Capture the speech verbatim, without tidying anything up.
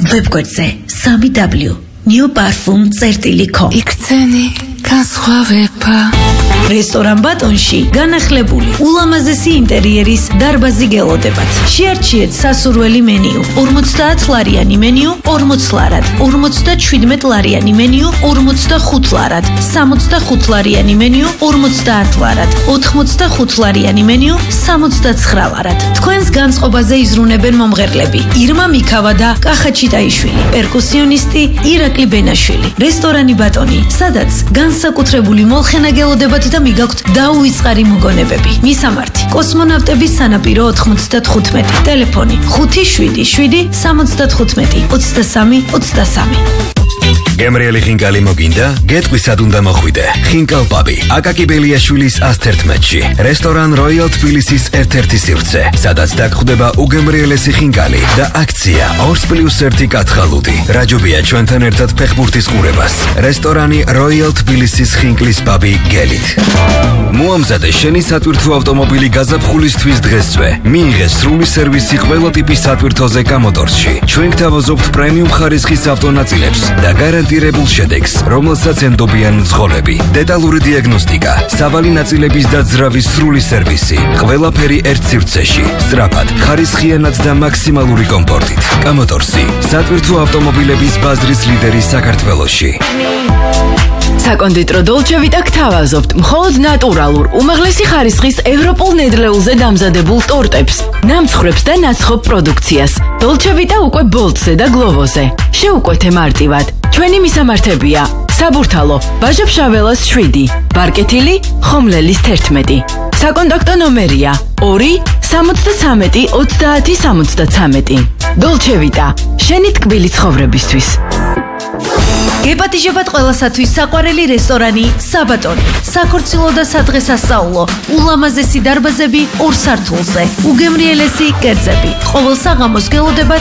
ვებგვერდზე სამი დაბლიუ new parfum წერტილი kom იქცენი განსხვავება რესტორან ბატონში განახლებული ულამაზესი ინტერიერის დარბაზი გელოდებათ. შეარჩიეთ სასურველი მენიუ. ორმოცდაათ ლარიანი მენიუ ორმოც ლარად, ორმოცდაჩვიდმეტ ლარიანი მენიუ ორმოცდახუთ ლარად, სამოცდახუთ ლარიანი მენიუ ორმოცდაათ ლარად, ოთხმოცდახუთ ლარიანი მენიუ სამოცდაცხრა ლარად. თქვენს განწყობაზე იზრუნებენ მომღერლები ირმა მიქავა და კახა ჩიტაიშვილი, პერკუსიონისტი ირაკლი ბენაშვილი. რესტორანი ბატონი, სადაც განსაკუთრებული მოლხენა გელოდებათ და მიგაქვთ დაუვიწყარი მოგონებები. მისამართი: კოსმონავტების სანაპირო ოთხმოცდათხუთმეტი, ტელეფონი ხუთი შვიდი შვიდი სამოცდათხუთმეტი ოცდასამი ოცდასამი. გემრიელი ხინკალი მოგინდა? გეტყვისად უნდა მოხვიდე. ხინკალ პაბი, აკაკი ბელიაშვილის ასთერთმეტში, რესტორან როიალ თბილისის ერთ-ერთი სივრცე, სადაც დაგხვდება უგემრიელესი ხინკალი და აქცია ორს პლუს ერთი კათხალუდი. რაჯობია ჩვენთან ერთად ფეხბურთის ყურებას. რესტორანი როიალ თბილისის ხინკლის პაბი გელით. მოამზადე შენი სატვირთო ავტომობილი გაზაფხულისთვის დღესვე. მიიღე სრული სერვისი ყველა ტიპის სატვირთოზე გამოდორსში. ჩვენ გთავაზობთ პრემიუმ ხარისხის ავტონაწილებს და გარანტირებულ შედეგს, რომელსაც ენდობიან მძღოლები. დეტალური დიაგნოსტიკა, სავალი ნაწილების და ძრავის სრული სერვისი. ყველაფერი ერთ სივრცეში, სწრაფად, ხარისხიანად და მაქსიმალური კომფორტით. გამოდორსი, სატვირთო ავტომობილების ბაზრის ლიდერი საქართველოში. საკონდიტრო დოლჩე ვიტა გთავაზობთ მხოლოდ ნატურალურ, უმაღლესი ხარისხის ევროპულ ნედლეულზე დამზადებულ ტორტებს, ნამცხრებს და ნაცხობ პროდუქციას. დოლჩე ვიტა უკვე ბოლტზე და გლოვოზე. შეუკვეთე მარტივად. ჩვენი მისამართებია: საბურთალო, ბაჟაფშაველას შვიდი, ბარკეთილი, ხომლელის თერთმეტი. საკონტაქტო ნომერია ორი სამოცდაცამეტი ოცდაათი სამოცდაცამეტი. დოლჩე ვიტა, შენი ტკბილი ცხოვრებისთვის. გეპატიჟებათ ყველასათვის საყვარელი რესტორანი საბატონი. საქორწილო და სადღესასწაულო, ულამაზესი დარბაზები ორ სართულზე, უგემრიელესი კერძები. ყოველ საღამოს გელოდებათ